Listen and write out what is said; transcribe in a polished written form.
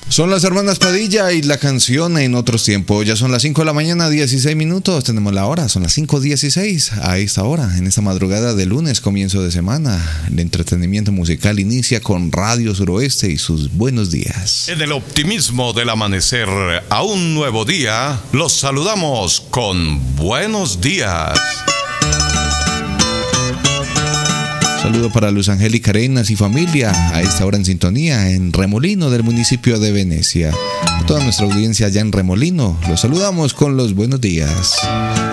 Son las hermanas Padilla y la canción En Otros Tiempos. Ya son las 5 de la mañana, 16 minutos. Tenemos la hora, son las 5:16. A esta hora, en esta madrugada de lunes, comienzo de semana, el entretenimiento musical inicia con Radio Suroeste y sus buenos días. En el optimismo del amanecer a un nuevo día, los saludamos con buenos días. Saludo para Luz Angélica Arenas y familia, a esta hora en sintonía, en Remolino del municipio de Venecia. A toda nuestra audiencia allá en Remolino, los saludamos con los buenos días.